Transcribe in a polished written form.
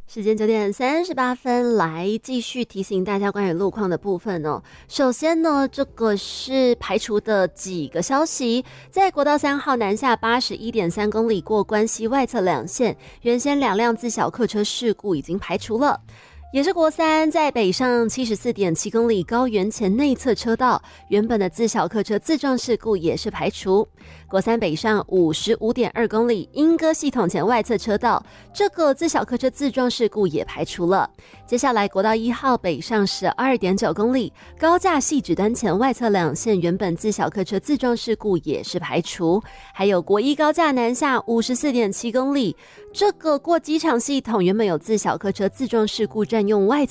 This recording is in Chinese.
时间9:38，来继续提醒大家关于路况的部分哦。首先呢，这个是排除的几个消息，在国道3号南下81.3公里过关西外侧两线，原先2辆自小客车事故已经排除了。也是国3在北上74.7公里高原前内侧车道，原本的自小客车自撞事故也是排除。国3北上55.2公里莺歌系统前外侧车道，这个自小客车自撞事故也排除了。接下来国道1号北上12.9公里高架汐止端前外侧两线，原本自小客车自撞事故也是排除。还有国1高架南下54.7公里，这个过机场系统原本有自小客车自撞事故占用外侧